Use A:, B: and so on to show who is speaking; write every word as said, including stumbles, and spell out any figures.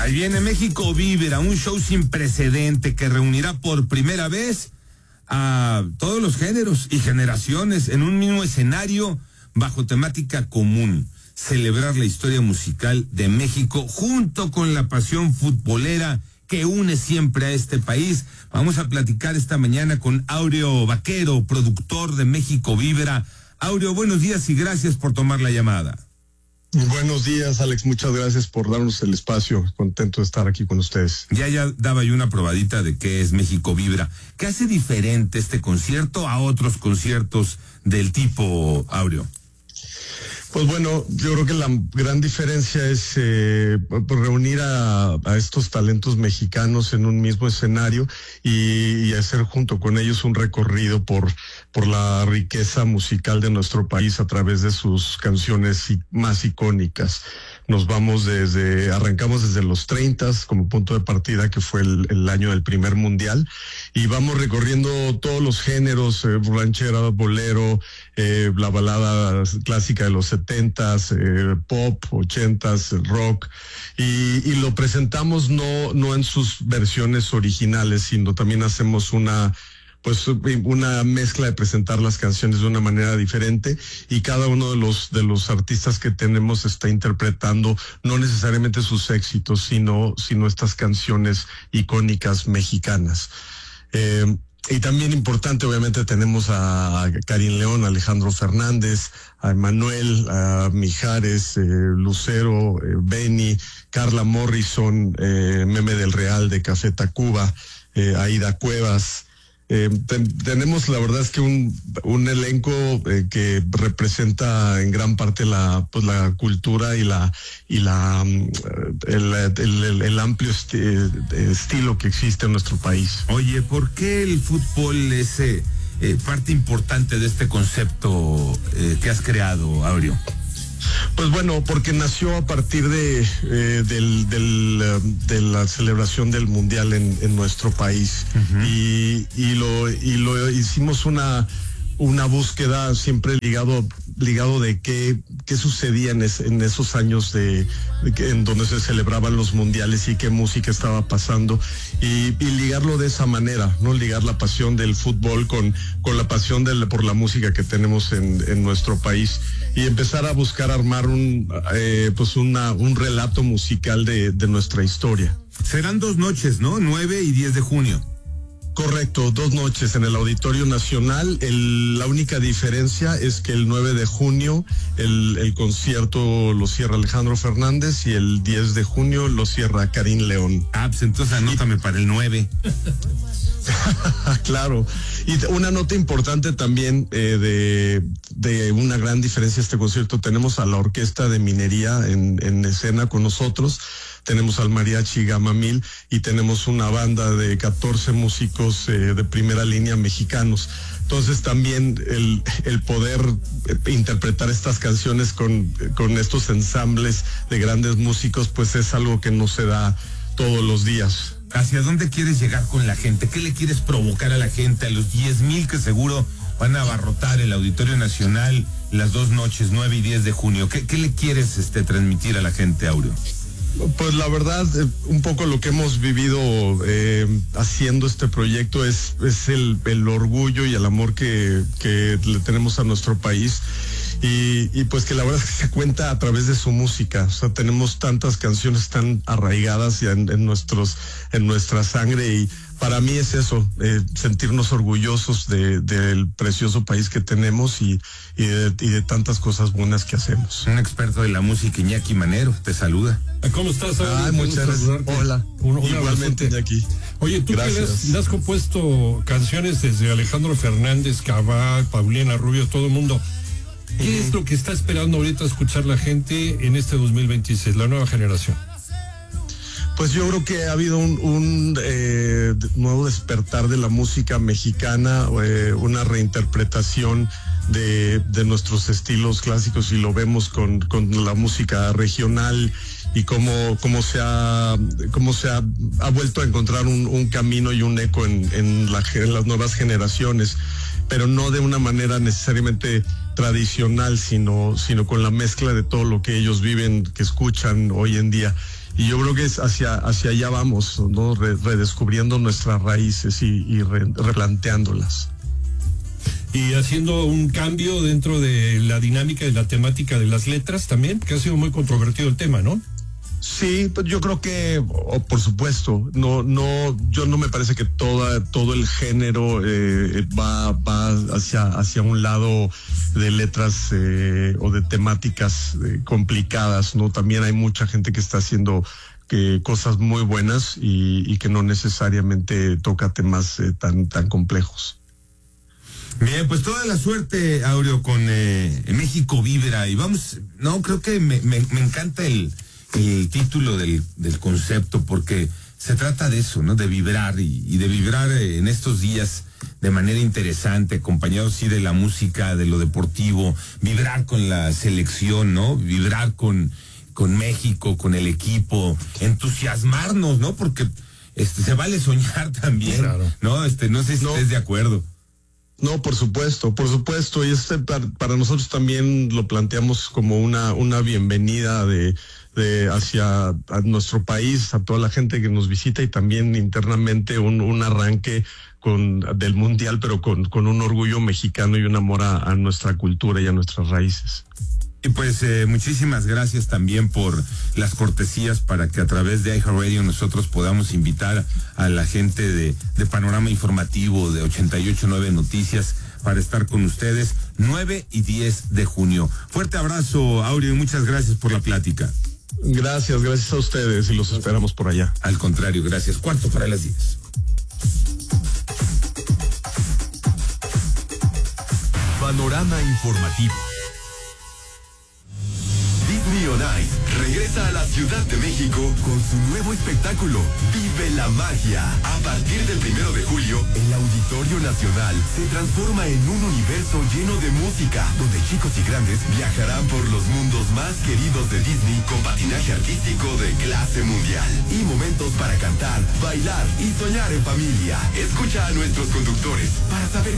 A: Ahí viene México Vibra, un show sin precedente que reunirá por primera vez a todos los géneros y generaciones en un mismo escenario bajo temática común. Celebrar la historia musical de México junto con la pasión futbolera que une siempre a este país. Vamos a platicar esta mañana con Áureo Baquero, productor de México Vibra. Áureo, buenos días y gracias por tomar la llamada.
B: Buenos días, Alex, muchas gracias por darnos el espacio, contento de estar aquí con ustedes.
A: Ya, ya daba yo una probadita de qué es México Vibra. ¿Qué hace diferente este concierto a otros conciertos del tipo, Áureo?
B: Pues bueno, yo creo que la gran diferencia es eh, reunir a, a estos talentos mexicanos en un mismo escenario y, y hacer junto con ellos un recorrido por, por la riqueza musical de nuestro país a través de sus canciones más icónicas. Nos vamos desde, arrancamos desde los treintas como punto de partida, que fue el, el año del primer mundial, y vamos recorriendo todos los géneros, eh, ranchera, bolero, eh, la balada clásica de los setentas, eh, pop, ochentas, rock, y, y lo presentamos no, no en sus versiones originales, sino también hacemos una pues una mezcla de presentar las canciones de una manera diferente, y cada uno de los de los artistas que tenemos está interpretando no necesariamente sus éxitos, sino sino estas canciones icónicas mexicanas. Eh, y también importante, obviamente, tenemos a Karin León, a Alejandro Fernández, a Emanuel, a Mijares, eh, Lucero, eh, Benny, Carla Morrison, eh, Meme del Real de Café Tacuba, eh, Aida Cuevas. Eh, ten, tenemos la verdad es que un, un elenco eh, que representa en gran parte la pues la cultura y la y la el, el, el, el amplio esti, estilo que existe en nuestro país.
A: Oye, ¿por qué el fútbol es eh, eh, parte importante de este concepto eh, que has creado, Áureo?
B: Pues bueno, porque nació a partir de eh, del, del de la celebración del mundial en, en nuestro país. Uh-huh. y, y lo y lo hicimos una una búsqueda siempre ligado ligado de qué qué sucedía en, es, en esos años de, de que, en donde se celebraban los mundiales y qué música estaba pasando, y, y ligarlo de esa manera, no ligar la pasión del fútbol con con la pasión del, por la música que tenemos en, en nuestro país, y empezar a buscar armar un eh, pues una un relato musical de, de nuestra historia.
A: Serán dos noches, ¿no? nueve y diez de junio.
B: Correcto, dos noches en el Auditorio Nacional. El, la única diferencia es que el nueve de junio el, el concierto lo cierra Alejandro Fernández y el diez de junio lo cierra Karin León.
A: Ah, pues entonces anótame y... para el nueve.
B: Claro. Y una nota importante también eh, de, de una gran diferencia de este concierto, tenemos a la Orquesta de Minería en, en escena con nosotros, tenemos al Mariachi Gama Mil y tenemos una banda de catorce músicos eh, de primera línea mexicanos. Entonces también el, el poder interpretar estas canciones con, con estos ensambles de grandes músicos, pues es algo que no se da todos los días.
A: ¿Hacia dónde quieres llegar con la gente? ¿Qué le quieres provocar a la gente, a los diez mil que seguro van a abarrotar el Auditorio Nacional las dos noches, nueve y diez de junio? ¿Qué, qué le quieres este, transmitir a la gente, Áureo?
B: Pues la verdad, eh, un poco lo que hemos vivido eh, haciendo este proyecto es, es el, el orgullo y el amor que, que le tenemos a nuestro país. Y, y pues que la verdad es que se cuenta a través de su música. O sea, tenemos tantas canciones tan arraigadas ya en, en nuestros, en nuestra sangre, y para mí es eso, eh, sentirnos orgullosos de, del precioso país que tenemos y, y, de, y de tantas cosas buenas que hacemos.
A: Un experto de la música, Iñaki Manero, te saluda.
C: ¿Cómo estás?
B: Ay, muchas gracias. Hola.
C: Un, un
B: Igualmente, Iñaki.
C: Oye, tú que le has, le has compuesto canciones desde Alejandro Fernández, Cabá, Paulina Rubio, todo el mundo. ¿Qué uh-huh. es lo que está esperando ahorita escuchar la gente en este dos mil veintiséis, la nueva generación?
B: Pues yo creo que ha habido un, un eh, nuevo despertar de la música mexicana, eh, una reinterpretación de, de nuestros estilos clásicos, y lo vemos con, con la música regional y cómo, cómo se ha, cómo se ha, ha vuelto a encontrar un, un camino y un eco en, en, la, en las nuevas generaciones, pero no de una manera necesariamente tradicional, sino, sino con la mezcla de todo lo que ellos viven, que escuchan hoy en día. y yo creo que es hacia, hacia allá vamos, ¿no? Re, redescubriendo nuestras raíces y, y re, replanteándolas.
C: Y haciendo un cambio dentro de la dinámica y la temática de las letras también, que ha sido muy controvertido el tema, ¿no?
B: Sí, yo creo que, oh, por supuesto, no, no, yo no me parece que toda, todo el género eh, va, va hacia, hacia un lado de letras eh, o de temáticas eh, complicadas, ¿no? También hay mucha gente que está haciendo que cosas muy buenas y, y que no necesariamente toca temas eh, tan, tan complejos.
A: Bien, pues toda la suerte, Áureo, con eh, México Vibra. Y vamos, no, creo que me, me, me encanta el, el título del, del concepto, porque se trata de eso, ¿no? De vibrar y, y de vibrar en estos días de manera interesante, acompañado sí de la música, de lo deportivo, vibrar con la selección, ¿no? Vibrar con, con México, con el equipo, entusiasmarnos, ¿no? Porque este, se vale soñar también, claro. ¿No? Este, no sé si no. estés de acuerdo.
B: No, por supuesto, por supuesto, y este para, para nosotros también lo planteamos como una una bienvenida de de hacia a nuestro país, a toda la gente que nos visita y también internamente un un arranque con del mundial, pero con con un orgullo mexicano y un amor a, a nuestra cultura y a nuestras raíces.
A: Y pues eh, muchísimas gracias también por las cortesías para que a través de iHeartRadio nosotros podamos invitar a la gente de, de Panorama Informativo de ochenta y ocho punto nueve Noticias para estar con ustedes nueve y diez de junio. Fuerte abrazo, Áureo, y muchas gracias por la plática.
B: Gracias, gracias a ustedes y los esperamos por allá.
A: Al contrario, gracias. Cuarto para las diez.
D: Panorama Informativo. Disney on Ice regresa a la Ciudad de México con su nuevo espectáculo, Vive la Magia. A partir del primero de julio, el Auditorio Nacional se transforma en un universo lleno de música, donde chicos y grandes viajarán por los mundos más queridos de Disney con patinaje artístico de clase mundial y momentos para cantar, bailar y soñar en familia. Escucha a nuestros conductores para saber